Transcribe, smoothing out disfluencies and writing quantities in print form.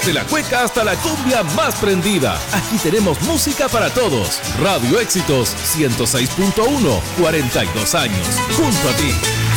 De la cueca hasta la cumbia más prendida. Aquí tenemos música para todos. Radio Éxitos 106.1, 42 años. Junto a ti.